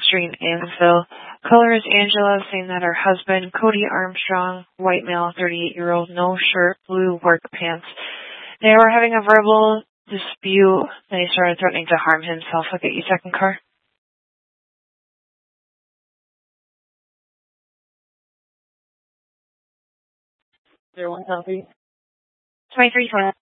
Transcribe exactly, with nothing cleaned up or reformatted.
Street in Amesville. Color is Angela, saying that her husband, Cody Armstrong, white male, thirty-eight-year-old, no shirt, blue work pants. They were having a verbal dispute, and he started threatening to harm himself. I'll get you second car. Zero one copy. twenty-three twenty.